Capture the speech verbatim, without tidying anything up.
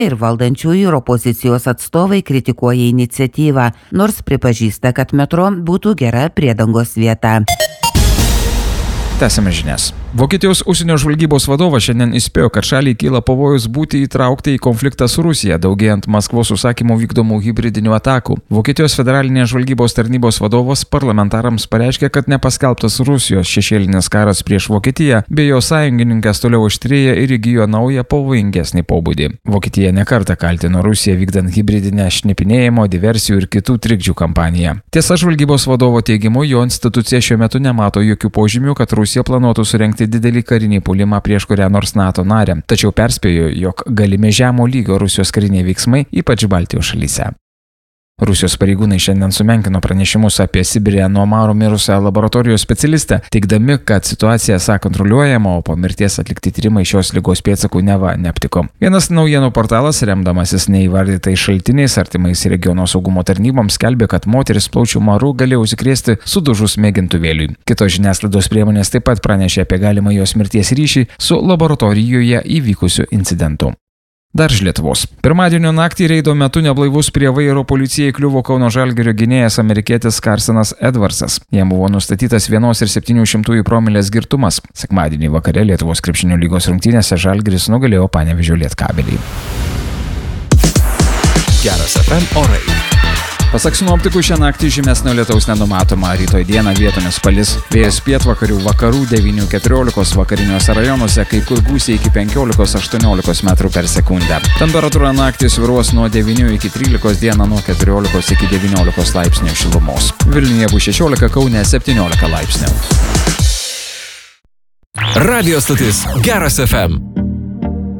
Ir valdančiųjų ir opozicijos atstovai kritikuoja iniciatyvą, nors pripažįsta, kad metro būtų gera priedangos vieta. Tęsime žinias. Vokietijos užsienio žvalgybos vadovas šiandien įspėjo, kad šaliai kyla pavojus būti įtraukti į konfliktą su Rusija, daugėjant Maskvos užsakymų vykdomų hibridinių atakų. Vokietijos federalinės žvalgybos tarnybos vadovas parlamentarams pareiškė, kad nepaskelbtas Rusijos šešėlinis karas prieš Vokietiją bei jo sąjungininkas toliau aštrėja ir įgijo naują pavojingesnį pobūdį. Vokietija nekartą kaltino Rusiją vykdant hibridinę šnipinėjimo, diversijų ir kitų trikdžių kampaniją. Tiesa, žvalgybos vadovo teigimu, jo institucija šiuo metu nemato jokių požymių, kad Rusija planuotų surengti didelį karinį puolimą prieš kurią nors NATO narę, tačiau perspėjo, jog galimi žemo lygio Rusijos kariniai veiksmai, ypač Baltijos šalyse. Rusijos pareigūnai šiandien sumenkino pranešimus apie Sibire nuo maro mirusią laboratorijos specialistę, teigdami, kad situacija esą kontroliuojama, o po mirties atlikti tyrimai šios ligos pėdsakų neva neaptiko. Vienas naujienų portalas, remdamasis neįvardytais šaltiniais artimais regiono saugumo tarnyboms, skelbė, kad moteris plaučių maru galėjo užsikrėsti sudužus mėgintuvėliui. Kitos žiniasklaidos priemonės taip pat pranešė apie galimą jos mirties ryšį su laboratorijoje įvykusiu incidentu. Dar iš Lietuvos. Pirmadienio naktį reido metu neblaivus prie vairo policijai kliuvo Kauno Žalgirio gynėjas amerikietis Carsonas Edwardsas. Jam buvo nustatytas vienos ir septynių šimtųjų promilės girtumas. Sekmadienį vakare Lietuvos krepšinio lygos rungtynėse Žalgiris nugalėjo Panevėžio Lietkabelį. Geras F M orai. Pasak sinoptikų, šią naktį žymesnio lietaus nenumatoma, rytoj dieną vietomis palis, vėjas pietvakarių vakarų devynių keturiolikos, vakariniuose rajonuose kai kur gūsiai iki penkiolikos aštuoniolikos metrų per sekundę. Temperatūra naktį svyruos nuo devynių iki trylikos, dieną nuo keturiolikos iki devyniolikos laipsnių šilumos. Vilniuje bus šešiolika, Kaune septyniolika laipsnių. Radio stotis Geras F M.